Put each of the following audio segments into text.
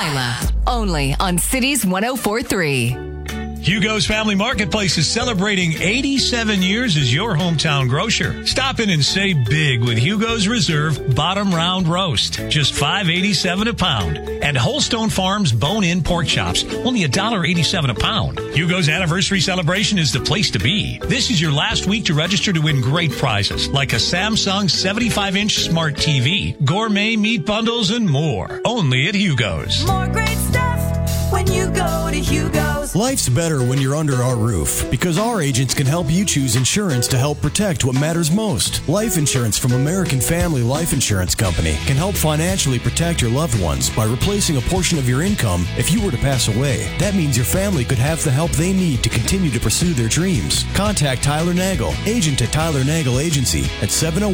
Lila, only on Cities 104.3. Hugo's Family Marketplace is celebrating 87 years as your hometown grocer. Stop in and save big with Hugo's Reserve Bottom Round Roast, just $5.87 a pound. And Holstone Farms Bone-In Pork Chops, only $1.87 a pound. Hugo's anniversary celebration is the place to be. This is your last week to register to win great prizes, like a Samsung 75-inch smart TV, gourmet meat bundles, and more. Only at Hugo's. More great stuff when you go to Hugo's. Life's better when you're under our roof because our agents can help you choose insurance to help protect what matters most. Life insurance from American Family Life Insurance Company can help financially protect your loved ones by replacing a portion of your income if you were to pass away. That means your family could have the help they need to continue to pursue their dreams. Contact Tyler Nagel, agent at Tyler Nagel Agency at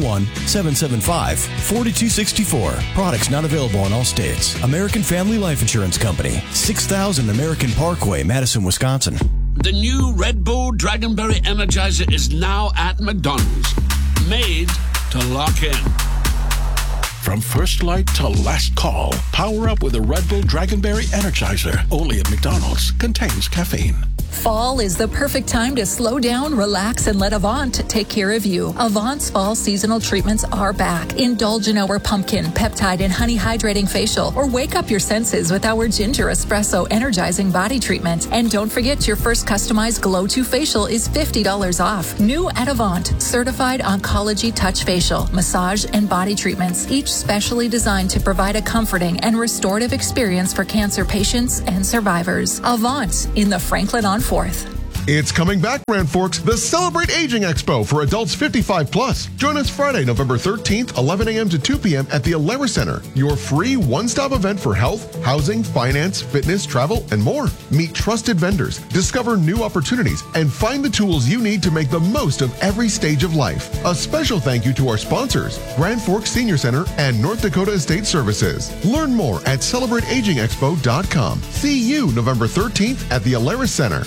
701-775-4264. Products not available in all states. American Family Life Insurance Company, 6000 American Parkway, Madison, Wisconsin. The new Red Bull Dragonberry Energizer is now at McDonald's. Made to lock in. From first light to last call, power up with a Red Bull Dragonberry Energizer. Only at McDonald's. Contains caffeine. Fall is the perfect time to slow down, relax, and let Avant take care of you. Avant's fall seasonal treatments are back. Indulge in our pumpkin, peptide, and honey hydrating facial, or wake up your senses with our ginger espresso energizing body treatment. And don't forget your first customized Glow 2 facial is $50 off. New at Avant, certified oncology touch facial, massage, and body treatments, each specially designed to provide a comforting and restorative experience for cancer patients and survivors. Avant in the Franklin on 4th. It's coming back, Grand Forks, the Celebrate Aging Expo for adults 55 plus. Join us Friday, November 13th, 11 a.m. to 2 p.m. at the Alara Center, your free one-stop event for health, housing, finance, fitness, travel, and more. Meet trusted vendors, discover new opportunities, and find the tools you need to make the most of every stage of life. A special thank you to our sponsors, Grand Forks Senior Center and North Dakota Estate Services. Learn more at celebrateagingexpo.com. See you November 13th at the Alara Center.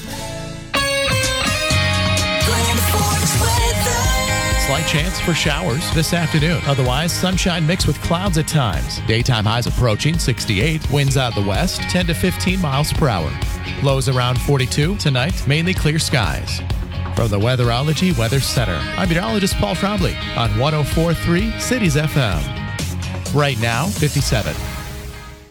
Slight chance for showers this afternoon. Otherwise, sunshine mixed with clouds at times. Daytime highs approaching 68. Winds out the west, 10 to 15 miles per hour. Lows around 42. Tonight, mainly clear skies. From the Weatherology Weather Center, I'm meteorologist Paul Trombley on 104.3 Cities FM. Right now, 57.